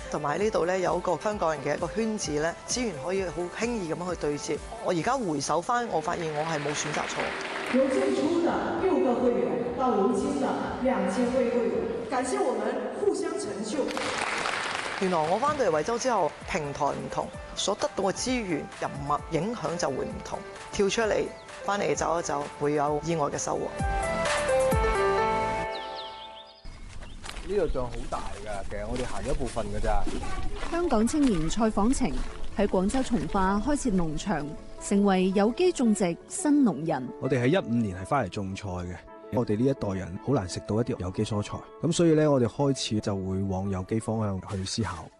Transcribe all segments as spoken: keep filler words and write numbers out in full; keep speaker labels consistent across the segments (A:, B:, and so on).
A: 同埋喺呢度咧有一個香港人嘅一個圈子咧，資源可以好輕易咁樣去對接。我而家回首翻，我發現我係冇選擇錯。
B: 由最初的六個會員到如今的兩千位會員，感謝我們互相成就。
A: 原來我翻到嚟惠州之後，平台唔同，所得到嘅資源、人物影響就會唔同。跳出嚟，翻嚟走一走，會有意外嘅收穫。
C: 呢度仲好大㗎，其實我哋行咗一部分㗎咋。
D: 香港青年蔡訪程喺廣州從化開設農場，成為有機種植新農人。
C: 我哋喺一五年係翻嚟種菜嘅。我哋呢一代人好難食到一啲有機蔬菜，咁所以咧，我哋開始就會往有機方向去思考。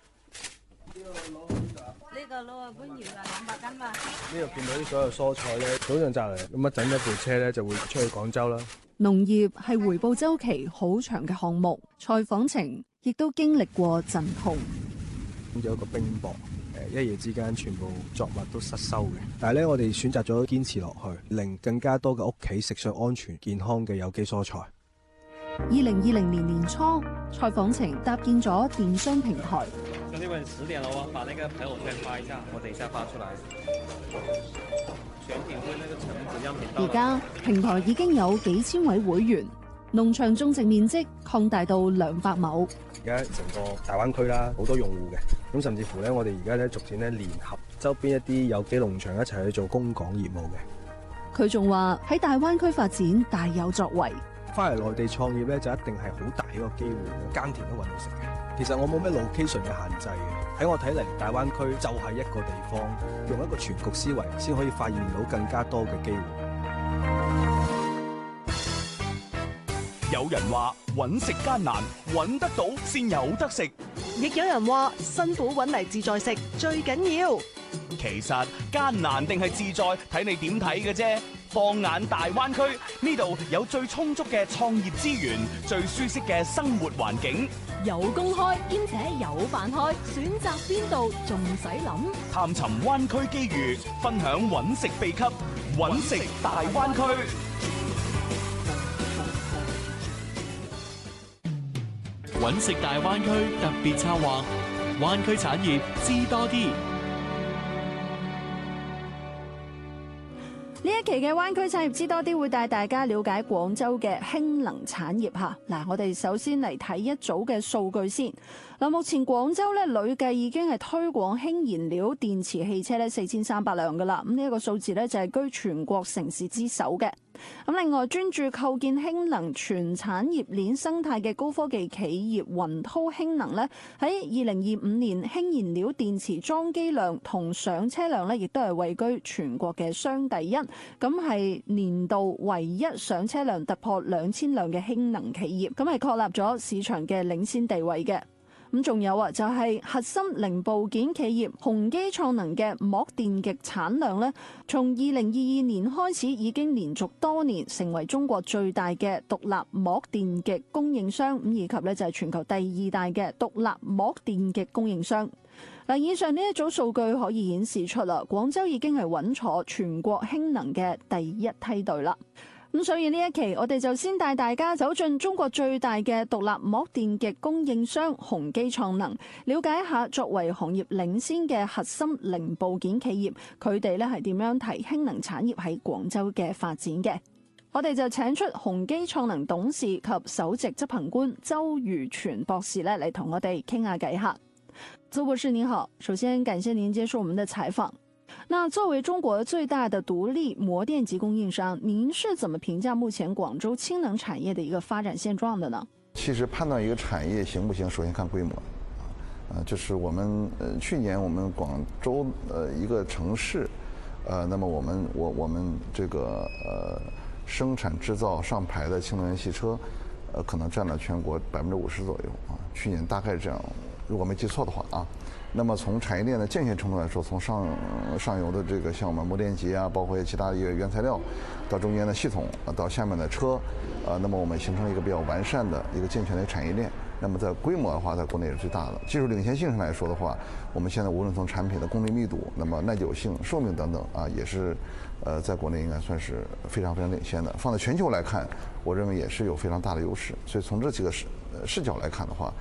E: 呢個攞啊搬完啦，兩百斤嘛。
C: 呢度見到啲所有蔬菜咧，早上摘嚟，咁一陣一部車咧就會出去廣州啦。
D: 農業係回報週期好長嘅項目，蔡訪程亦都經歷過陣痛。
C: 咁有一個冰雹。一夜之間，全部作物都失收嘅。但係咧，我哋選擇咗堅持落去，令更加多嘅屋企食上安全健康嘅有機蔬菜。
D: 二零二零年年初，蔡訪程搭建咗電商平台。
F: 兄弟們，十點了哦，把那個朋友圈發一下，我等一下發出來。全品會那個橙子樣品到。
D: 而家平台已經有幾千位會員，農場種植面積擴大到兩百畝。
C: 而家成個大灣區啦，好多用戶嘅，咁甚至乎咧，我哋而家咧逐漸咧聯合周邊一啲有機農場一齊去做供港業務嘅。
D: 佢仲話喺大灣區發展大有作為。
C: 翻嚟內地創業咧，就一定係好大一個機會，耕田都揾到食嘅。其實我冇咩 location 嘅限制嘅，喺我睇嚟，大灣區就係一個地方，用一個全局思維，先可以發現到更加多嘅機會。
G: 有人話揾食艱難，揾得到先有得食；
H: 亦有人話辛苦揾嚟自在食最緊要。
G: 其實艱難定係自在，睇你點睇嘅啫。放眼大灣區，呢度有最充足嘅創業資源，最舒適嘅生活環境，
I: 有工開兼且有飯開，選擇邊度仲使諗？
G: 探尋灣區機遇，分享揾食秘笈，揾食大灣區。
J: 揾食大灣區特別策劃，灣區產業知多啲。
D: 呢一期嘅灣區產業知多啲會帶大家了解廣州嘅氫能產業嚇。嗱，我哋首先嚟睇一組嘅數據先。嗱，目前廣州咧累計已經係推廣氫燃料電池汽車咧四千三百輛噶啦。咁呢一個數字咧就係居全國城市之首嘅。咁另外，專注構建氫能全產業鏈生態嘅高科技企業雲濤氫能咧，喺二零二五年氫燃料電池裝機量同上車量咧，亦都係位居全國嘅雙第一。咁係年度唯一上車量突破兩千輛嘅氫能企業，咁係確立咗市場嘅領先地位嘅。咁仲有啊，就係核心零部件企業宏基創能嘅膜電極產量咧，從二零二二年開始已經連續多年成為中國最大嘅獨立膜電極供應商，咁以及咧就係全球第二大嘅獨立膜電極供應商。嗱，以上呢一組數據可以顯示出啦，廣州已經係穩坐全國氫能嘅第一梯隊啦。咁所以呢一期我哋就先帶大家走進中國最大嘅獨立膜電極供應商宏基創能，了解一下作為行業領先嘅核心零部件企業，佢哋咧係點樣睇氫能產業喺廣州嘅發展嘅。我哋就請出宏基創能董事及首席執行官周如全博士咧嚟同我哋傾下偈下。周博士您好，首先感謝您接受我們的採訪。那作為中國最大的獨立膜電極供應商，您是怎麼評價目前廣州氫能產業的一個發展現狀的呢？
K: 其實判斷一個產業行不行，首先看規模。呃，就是我們呃去年我們廣州呃一個城市，呃，那麼我們我我們這個呃生產製造上牌的氫能源汽車，呃，可能佔了全國百分之五十左右啊。去年大概這樣，如果沒記錯的話啊。那麼從產業鏈的健全程度來說，從上上游的這個像我們膜電極啊，包括其他的一個原材料，到中間的系統，到下面的車，呃，那麼我們形成了一個比較完善的一個健全的產業鏈。那麼在規模的話，在國內是最大的。技術領先性上來說的話，我們現在無論從產品的功率密度，那麼耐久性、壽命等等啊，也是，呃，在國內應該算是非常非常領先的。放在全球來看，我認為也是有非常大的優勢。所以從這幾個視視角來看的話，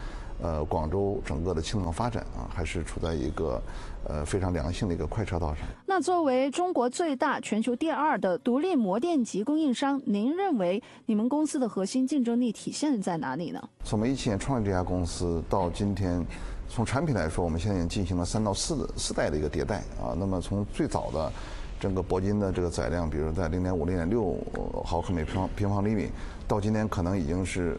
K: 呃，广州整个的氢能发展啊，还是处在一个呃非常良性的一个快车道上。
D: 那作为中国最大、全球第二的独立模电极供应商，您认为你们公司的核心竞争力体现在哪里呢？
K: 从我们一七年创立这家公司到今天，从产品来说，我们现在已经进行了三到四四代的一个迭代啊。那么从最早的整个铂金的这个载量，比如在零点五、零点六毫克每平方平方厘米，到今天可能已经是